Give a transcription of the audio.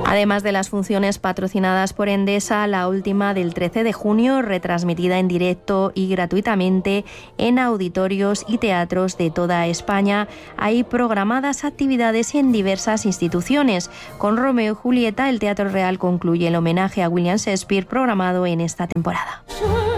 Además de las funciones patrocinadas por Endesa, la última del 13 de junio, retransmitida en directo y gratuitamente en auditorios y teatros de toda España, hay programadas actividades en diversas instituciones. Con Romeo y Julieta, el Teatro Real concluye el homenaje a William Shakespeare programado en esta temporada.